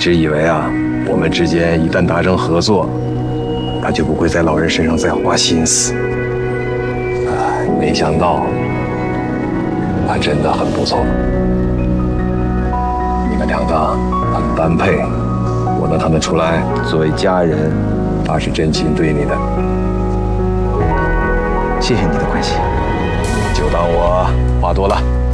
直以为啊，我们之间一旦达成合作，他就不会在老人身上再花心思。没想到，他真的很不错。你们两个很般配，我让他们出来作为家人，发誓真心对你的。 谢谢你的关心， 就当我话多了。